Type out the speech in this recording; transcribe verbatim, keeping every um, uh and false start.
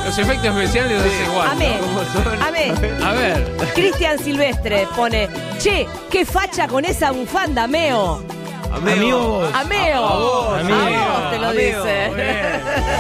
Los efectos especiales los hace igual. Amé. ¿Cómo son? Amé. A ver. Cristian Silvestre pone, che, qué facha con esa bufanda, Meo. Amigo. Ameo. A vos, A amigo. vos te lo Amigo, dice. bien.